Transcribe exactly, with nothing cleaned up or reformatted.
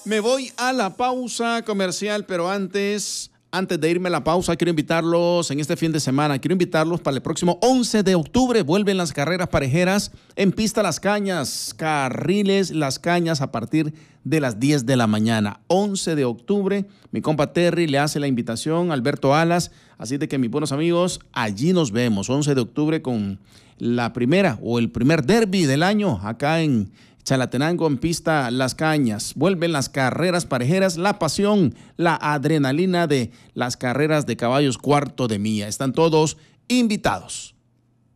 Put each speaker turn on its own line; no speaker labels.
Me voy a la pausa comercial, pero antes, antes de irme a la pausa, quiero invitarlos en este fin de semana, quiero invitarlos para el próximo once de octubre. Vuelven las carreras parejeras en Pista Las Cañas, Carriles Las Cañas a partir de las diez de la mañana. once de octubre, mi compa Terry le hace la invitación, Alberto Alas, así de que mis buenos amigos, allí nos vemos, once de octubre con la primera o el primer derby del año acá en Chalatenango, en Pista Las Cañas. Vuelven las carreras parejeras, la pasión, la adrenalina de las carreras de caballos cuarto de milla. Están todos invitados.